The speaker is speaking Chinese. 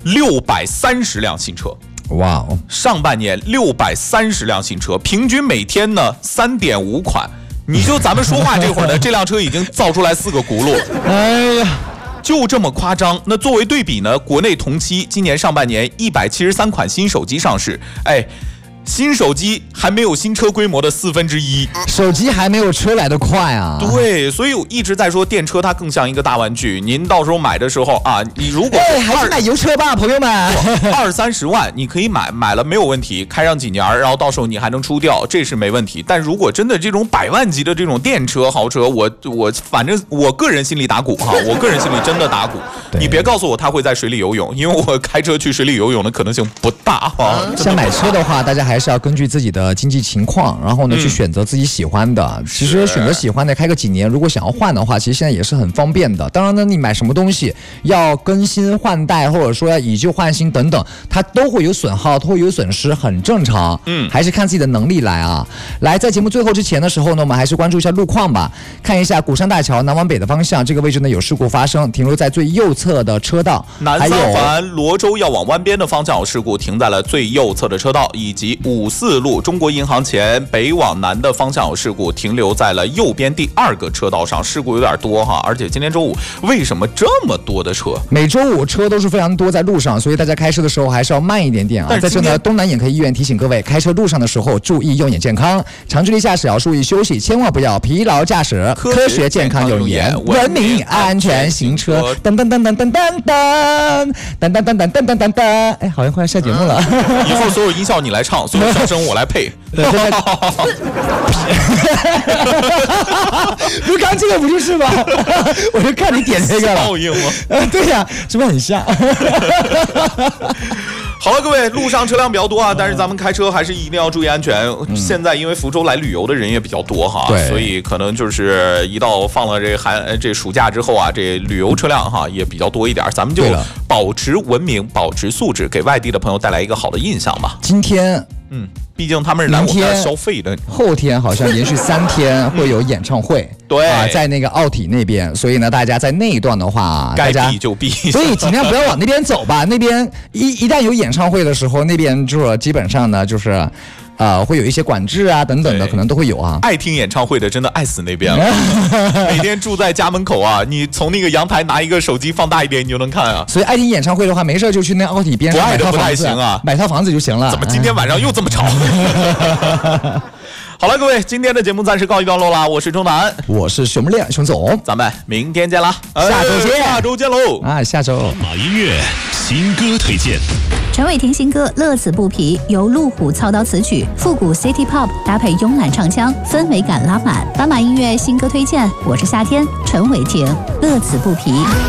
630辆新车。 哇哦！ 上半年630辆新车，平均每天呢3.5款。你就咱们说话这会儿呢，这辆车已经造出来4个轱辘。 哎呀！ 就这么夸张。那作为对比呢，国内同期今年上半年173款新手机上市，新手机还没有新车规模的1/4， 手机还没有车来得快啊！ 对，所以我一直在说电车它更像一个大玩具。您到时候买的时候啊，你如果还是买油车吧，朋友们 ，20-30万你可以买了没有问题，开上几年，然后到时候你还能出掉，这是没问题。但如果真的这种100万级的这种电车豪车，我反正我个人心里打鼓哈，我个人心里真的打鼓。你别告诉我它会在水里游泳，因为我开车去水里游泳的可能性不大哈。 像买车的话，大家还是要根据自己的经济情况，然后呢去选择自己喜欢的。其实选择喜欢的，开个几年，如果想要换的话，其实现在也是很方便的。当然呢，你买什么东西要更新换代，或者说要以旧换新等等，它都会有损耗，都会有损失，很正常。还是看自己的能力来啊。来，在节目最后之前的时候呢，我们还是关注一下路况吧，看一下鼓山大桥南往北的方向，这个位置呢有事故发生，停留在最右侧的车道。 南三环罗州要往湾边的方向有事故，停在了最右侧的车道，以及54路中国银行前北往南的方向有事故，停留在了右边第2个车道上，事故有点多哈。而且今天周五为什么这么多的车？ 每周五车都是非常多在路上，所以大家开车的时候还是要慢一点点啊。在这呢，东南眼科医院提醒各位，开车路上的时候注意用眼健康，长距离驾驶要注意休息，千万不要疲劳驾驶。科学健康用眼，文明安全行车。噔噔噔噔噔噔噔噔噔噔噔噔噔噔噔，好像快要下节目了。 以后所有音效你来唱，所有笑声我来配。 不是刚这个不就是吗？我就看你点这个了。 效应吗？ 对呀，是不是很像？ 好了，各位，路上车辆比较多啊，但是咱们开车还是一定要注意安全。现在因为福州来旅游的人也比较多哈，所以可能就是一到放了这暑假之后啊，这旅游车辆哈也比较多一点，咱们就保持文明，保持素质，给外地的朋友带来一个好的印象吧。 今天， 毕竟他们是来我们这儿消费的。 后天好像连续3天会有演唱会， 对啊，在那个奥体那边，所以呢，大家在那一段的话， 该避就避， 所以尽量不要往那边走吧。那边一旦有演唱会的时候，那边就是基本上呢，就是。会有一些管制啊等等的，可能都会有啊。 爱听演唱会的真的爱死那边了，每天住在家门口啊，你从那个阳台拿一个手机放大一点，你就能看啊。 所以爱听演唱会的话，没事就去那奥体边上买套房子啊，买套房子就行了。 怎么今天晚上又这么吵？好了，各位，今天的节目暂时告一段落啦。我是钟南， 我是熊亮熊总， 咱们明天见啦， 下周见喽啊，下周。 马音乐新歌推荐。 陈伟霆新歌《乐此不疲》由路虎操刀词曲，复古 City Pop 搭配慵懒唱腔，氛围感拉满。斑马音乐新歌推荐，我是夏天，陈伟霆《乐此不疲》。